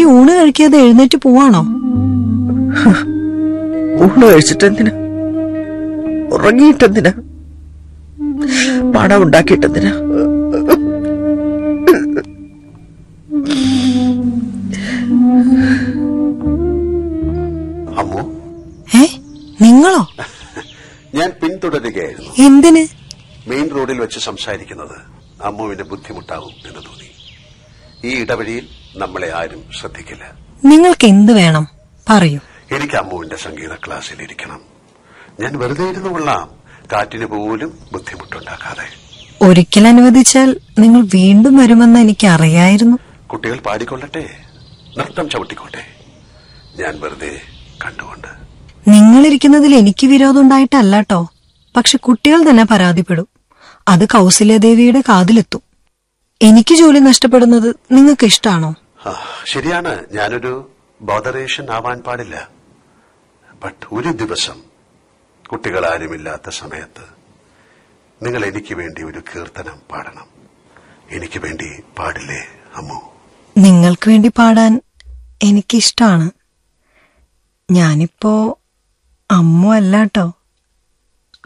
ഊണ് കഴിക്കാതെ എഴുന്നേറ്റ് പോവാണോ? ഊണ് കഴിച്ചിട്ടെന്തിനാ? ഉറങ്ങിയിട്ടെന്തിനാ? പണം ഉണ്ടാക്കിയിട്ടെന്തിനാ? അമ്മു, നിങ്ങളോ? ഞാൻ പിന്തുടരുകയായിരുന്നു. എന്തിന്? മെയിൻ റോഡിൽ വെച്ച് സംസാരിക്കുന്നത് അമ്മുവിന് ബുദ്ധിമുട്ടാകും എന്ന് തോന്നി. ഈ ഇടവഴിയിൽ നമ്മളെ ആരും ശ്രദ്ധിക്കില്ല. നിങ്ങൾക്ക് എന്ത് വേണം പറയൂ. എനിക്ക് അമ്മുവിന്റെ സംഗീത ക്ലാസ്സിൽ ഇരിക്കണം. ഞാൻ വെറുതെ ഇരുന്നു കൊള്ളാം, കാറ്റിന് പോലും ബുദ്ധിമുട്ടുണ്ടാക്കാതെ. ഒരിക്കൽ അനുവദിച്ചാൽ നിങ്ങൾ വീണ്ടും വരുമെന്ന് എനിക്ക് അറിയായിരുന്നു. കുട്ടികൾ പാടിക്കൊള്ളട്ടെ, നൃത്തം ചവിട്ടിക്കോട്ടെ, ഞാൻ വെറുതെ കണ്ടുകൊണ്ട്. നിങ്ങളിരിക്കുന്നതിൽ എനിക്ക് വിരോധം ഉണ്ടായിട്ടല്ലോ. പക്ഷെ കുട്ടികൾ തന്നെ പരാതിപ്പെടും. അത് കൗസല്യദേവിയുടെ കാതിലെത്തും. എനിക്ക് ജോലി നഷ്ടപ്പെടുന്നത് നിങ്ങൾക്ക് ഇഷ്ടാണോ? ശരിയാണ്, ഞാനൊരു ബോധറേഷൻ ആവാൻ പാടില്ല. ബട്ട് ഒരു ദിവസം കുട്ടികൾ ആരുമില്ലാത്ത സമയത്ത് നിങ്ങൾ എനിക്ക് വേണ്ടി ഒരു കീർത്തനം പാടണം. എനിക്ക് വേണ്ടി പാടില്ലേ അമ്മു? നിങ്ങൾക്ക് വേണ്ടി പാടാൻ എനിക്കിഷ്ടാണ്. ഞാനിപ്പോ അമ്മു അല്ലാട്ടോ.